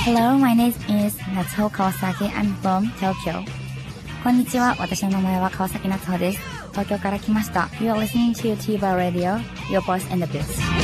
Hello, my name is Natsuho Kawasaki. I'm from Tokyo. こんにちは。私の名前は川崎夏穂です。東京から来ました。You are listening to TVer Radio, your voice in the booth.